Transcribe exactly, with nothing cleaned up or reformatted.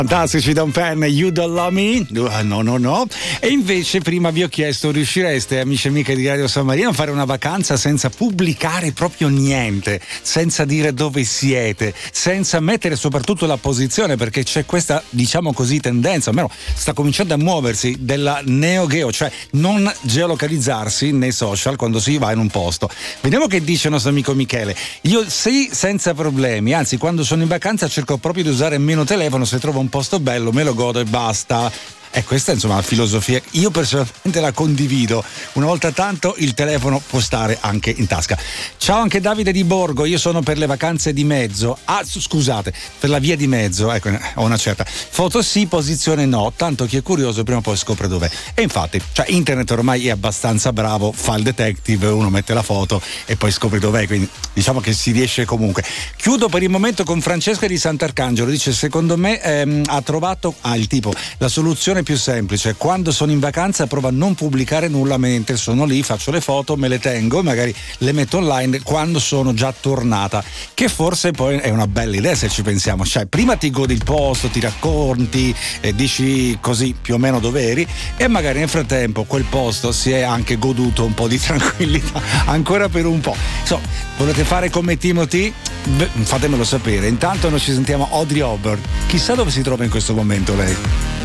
Fantastici, Don Penn, You Don't Love Me? No, no, no. E invece prima vi ho chiesto, riuscireste, amici e amiche di Radio San Marino, a fare una vacanza senza pubblicare proprio niente, senza dire dove siete, senza mettere soprattutto la posizione, perché c'è questa, diciamo così, tendenza, almeno sta cominciando a muoversi, della neo-geo, cioè non geolocalizzarsi nei social quando si va in un posto. Vediamo che dice il nostro amico Michele. Io sì, senza problemi, anzi quando sono in vacanza cerco proprio di usare meno telefono, se trovo un posto bello me lo godo e basta. E questa insomma la filosofia, io personalmente la condivido. Una volta tanto il telefono può stare anche in tasca. Ciao anche Davide di Borgo, io sono per le vacanze di mezzo. Ah, scusate, per la via di mezzo, ecco, ho una certa. Foto sì, posizione no, tanto chi è curioso prima o poi scopre dov'è. E infatti, cioè internet ormai è abbastanza bravo, fa il detective, uno mette la foto e poi scopre dov'è, quindi diciamo che si riesce comunque. Chiudo per il momento con Francesca di Sant'Arcangelo, dice secondo me ehm, ha trovato, ah il tipo, la soluzione più semplice: quando sono in vacanza provo a non pubblicare nulla mentre sono lì, faccio le foto, me le tengo, magari le metto online quando sono già tornata, che forse poi è una bella idea se ci pensiamo, cioè prima ti godi il posto, ti racconti e dici così più o meno dove eri e magari nel frattempo quel posto si è anche goduto un po' di tranquillità ancora per un po'. Insomma, volete fare come Timothy? Beh, fatemelo sapere. Intanto noi ci sentiamo Audrey Hepburn, chissà dove si trova in questo momento lei.